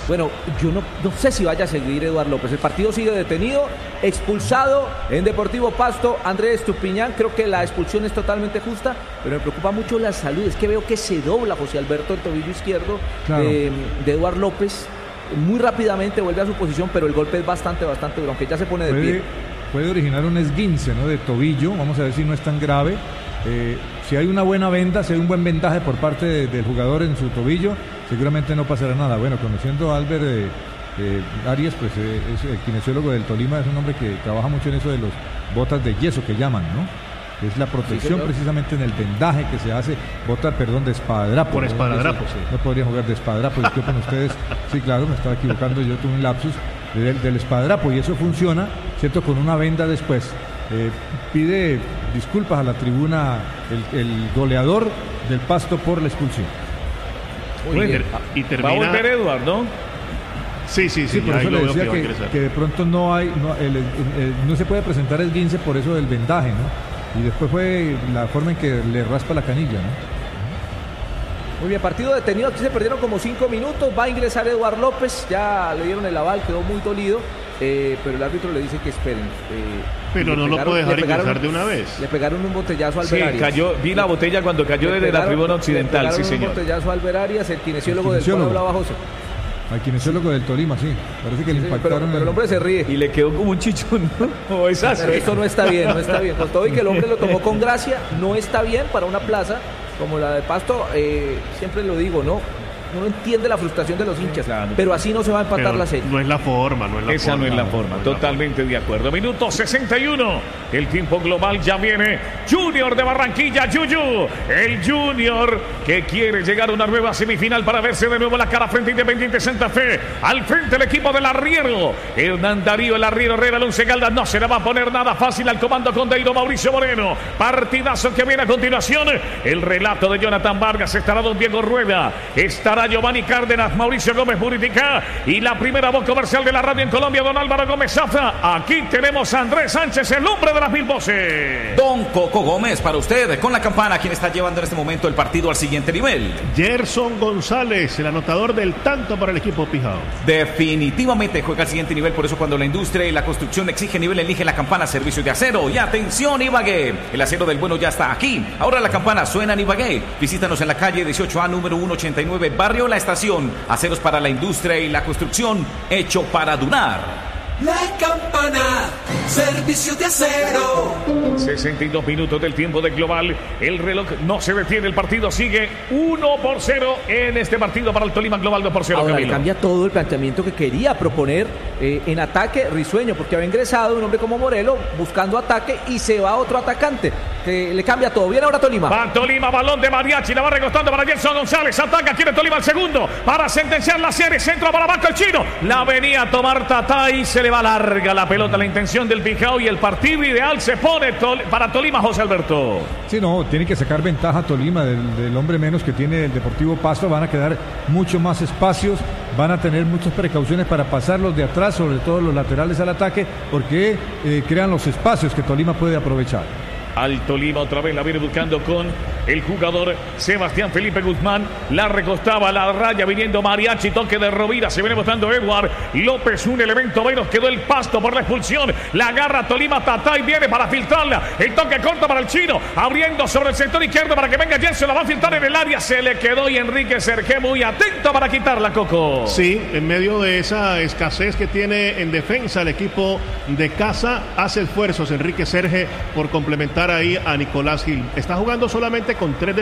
Bueno, yo no sé si vaya a seguir Eduard López. El partido sigue detenido, expulsado en Deportivo Pasto. Andrés Estupiñán, creo que la expulsión es totalmente justa, pero me preocupa mucho la salud. Es que veo que se dobla José Alberto el tobillo izquierdo, claro, de Eduard López. Muy rápidamente vuelve a su posición, pero el golpe es bastante duro, aunque ya se pone de pie. Puede originar un esguince, ¿no?, de tobillo. Vamos a ver si no es tan grave. Si hay una buena venda, si hay un buen vendaje por parte del jugador en su tobillo, seguramente no pasará nada. Bueno, conociendo a Albert Arias, pues es el kinesiólogo del Tolima, es un hombre que trabaja mucho en eso de los botas de yeso que llaman, ¿no? Es la protección, sí, precisamente en el vendaje que se hace, de espadadrapo. Por espadadrapo, sí. No podría jugar de espadadrapo, disculpen ustedes. Sí, claro, me estaba equivocando, yo tuve un lapsus del espadadrapo, y eso funciona, ¿cierto?, con una venda después. Pide disculpas a la tribuna el goleador del Pasto por la expulsión. Y termina... Va a volver Eduard, ¿no? Sí, por eso le decía que de pronto no se puede presentar esguince por eso del vendaje, ¿no? Y después fue la forma en que le raspa la canilla, ¿no? Muy bien, partido detenido, aquí se perdieron como 5 minutos, va a ingresar Eduard López, ya le dieron el aval, quedó muy dolido, pero el árbitro le dice que esperen. Pero no lo puede dejar ingresar de una vez. Le pegaron un botellazo al Albert Arias. Vi la botella cuando cayó desde la tribuna occidental, sí, señor. Un botellazo a Albert Arias, el kinesiólogo del pueblo hablaba José. Al kinesiólogo del Tolima, sí. Parece que le impactaron. Pero el hombre se ríe. Y le quedó como un chichón, ¿no? Esto no está bien. Con todo y que el hombre lo tomó con gracia, no está bien para una plaza como la de Pasto. Siempre lo digo, ¿no? Uno entiende la frustración de los hinchas, claro, pero así no se va a empatar la serie. No es la forma, Esa no es la forma, totalmente de acuerdo. Minuto 61, el tiempo global ya viene. Junior de Barranquilla, Yuyu, el Junior que quiere llegar a una nueva semifinal para verse de nuevo la cara frente a Independiente Santa Fe. Al frente el equipo del Arriero, Hernán Darío, el Arriero Herrera, el Once Caldas, no se le va a poner nada fácil al comando con Deiro Mauricio Moreno. Partidazo que viene a continuación, el relato de Jonathan Vargas, estará don Diego Rueda, estará Giovanni Cárdenas, Mauricio Gómez Buritica y la primera voz comercial de la radio en Colombia, don Álvaro Gómez Zafra. Aquí tenemos a Andrés Sánchez, el hombre de las 1000 voces. Don Coco Gómez, para usted, con la campana, quien está llevando en este momento el partido al siguiente nivel. Gerson González, el anotador del tanto para el equipo Pijao. Definitivamente juega al siguiente nivel, por eso cuando la industria y la construcción exige nivel, elige la campana Servicios de Acero. Y atención, Ibagué, el acero del bueno ya está aquí. Ahora la campana suena en Ibagué. Visítanos en la calle 18A, número 189, Barrio La Estación. Aceros para la industria y la construcción, hecho para durar. La campana, Servicios de Acero. 62 minutos del tiempo de global. El reloj no se detiene, el partido sigue 1-0 en este partido para el Tolima. Global 2-0. Ahora le cambia todo el planteamiento que quería proponer en ataque Risueño, porque había ingresado un hombre como Morelo buscando ataque y se va otro atacante. Le cambia todo. Viene ahora Tolima. Va Tolima, balón de Mariachi, la va recostando para Gerson González. Ataca, quiere Tolima el segundo para sentenciar la serie. Centro para Banco el chino. La venía a tomar Tatá y se le va larga la pelota. La intención del Pijao y el partido ideal se pone para Tolima, José Alberto. Sí, no, tiene que sacar ventaja Tolima del hombre menos que tiene el Deportivo Pasto. Van a quedar mucho más espacios. Van a tener muchas precauciones para pasar los de atrás, sobre todo los laterales al ataque, porque crean los espacios que Tolima puede aprovechar. Al Tolima otra vez la viene buscando con el jugador Sebastián Felipe Guzmán. La recostaba a la raya viniendo Mariachi. Toque de Rovira. Se viene botando Eduard López. Un elemento menos. Quedó el Pasto por la expulsión. La agarra Tolima. Tatá y viene para filtrarla. El toque corto para el chino. Abriendo sobre el sector izquierdo para que venga Jensen. La va a filtrar en el área. Se le quedó y Enrique Sergé muy atento para quitarla, Coco. Sí, en medio de esa escasez que tiene en defensa el equipo de casa, hace esfuerzos Enrique Sergé por complementar ahí a Nicolás Gil. Está jugando solamente con 3